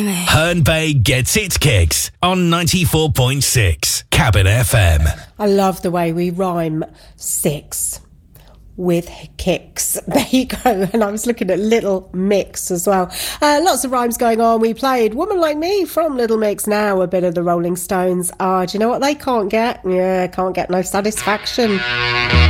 Herne Bay gets its kicks on 94.6 Cabin FM. I love the way we rhyme six with kicks. There you go. And I was looking at Little Mix as well. Lots of rhymes going on. We played Woman Like Me from Little Mix. Now a bit of the Rolling Stones. Do you know what they can't get? Yeah, can't get no satisfaction.